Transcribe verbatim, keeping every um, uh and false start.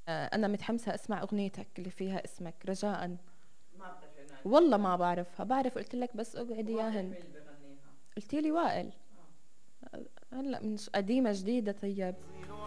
آه، أنا متحمسة أسمع أغنيتك اللي فيها اسمك رجاءً. ما بتعرفي انها انت والله بتغني؟ ما بعرفها، بعرف قلت لك بس اقعدي يا وائل هند. مين اللي بغنيها؟ قلتي لي وائل. اه. هلا من ش- قديمة جديدة طيب.